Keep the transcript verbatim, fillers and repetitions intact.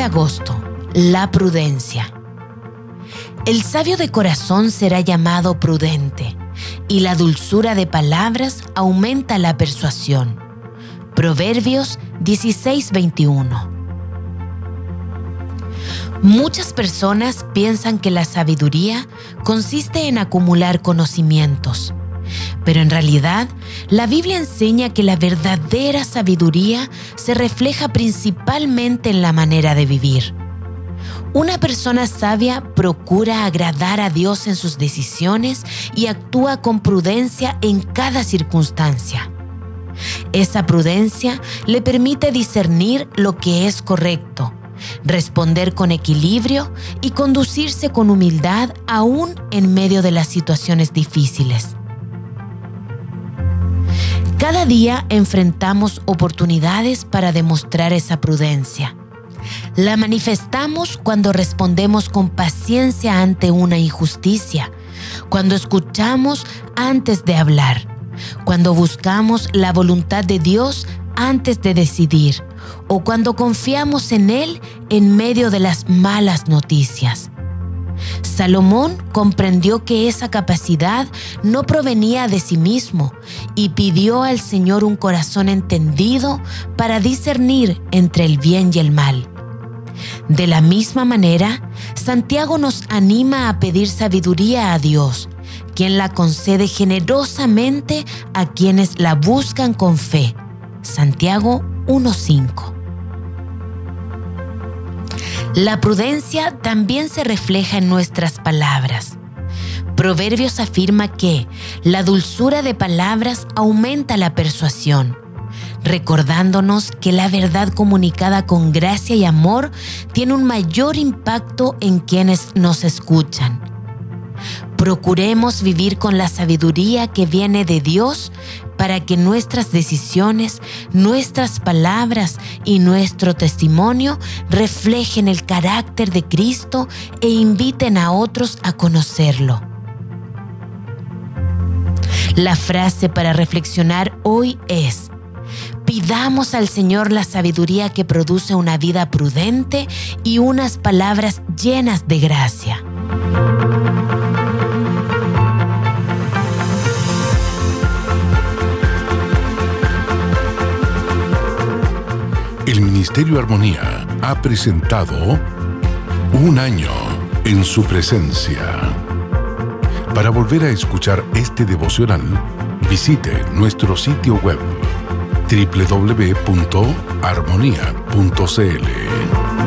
de agosto, la prudencia. El sabio de corazón será llamado prudente, y la dulzura de palabras aumenta la persuasión. Proverbios dieciséis veintiuno. Muchas personas piensan que la sabiduría consiste en acumular conocimientos, pero en realidad la Biblia enseña que la verdadera sabiduría se refleja principalmente en la manera de vivir. Una persona sabia procura agradar a Dios en sus decisiones y actúa con prudencia en cada circunstancia. Esa prudencia le permite discernir lo que es correcto, responder con equilibrio y conducirse con humildad aún en medio de las situaciones difíciles. Cada día enfrentamos oportunidades para demostrar esa prudencia. La manifestamos cuando respondemos con paciencia ante una injusticia, cuando escuchamos antes de hablar, cuando buscamos la voluntad de Dios antes de decidir, o cuando confiamos en Él en medio de las malas noticias. Salomón comprendió que esa capacidad no provenía de sí mismo y pidió al Señor un corazón entendido para discernir entre el bien y el mal. De la misma manera, Santiago nos anima a pedir sabiduría a Dios, quien la concede generosamente a quienes la buscan con fe. Santiago uno cinco. La prudencia también se refleja en nuestras palabras. Proverbios afirma que la dulzura de palabras aumenta la persuasión, recordándonos que la verdad comunicada con gracia y amor tiene un mayor impacto en quienes nos escuchan. Procuremos vivir con la sabiduría que viene de Dios para que nuestras decisiones, nuestras palabras y nuestro testimonio reflejen el carácter de Cristo e inviten a otros a conocerlo. La frase para reflexionar hoy es: pidamos al Señor la sabiduría que produce una vida prudente y unas palabras llenas de gracia. El Ministerio Armonía ha presentado Un año en su presencia. Para volver a escuchar este devocional, visite nuestro sitio web doble u doble u doble u punto armonía punto c l.